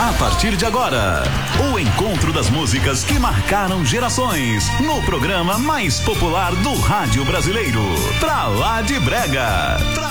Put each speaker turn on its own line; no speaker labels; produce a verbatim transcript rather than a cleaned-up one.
A partir de agora, o encontro das músicas que marcaram gerações no programa mais popular do rádio brasileiro. Pra lá de brega. Pra